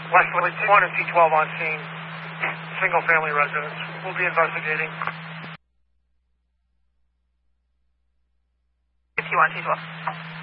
Westwood 1 and T12 on scene. Single-family residence. We'll be investigating. 51, T12.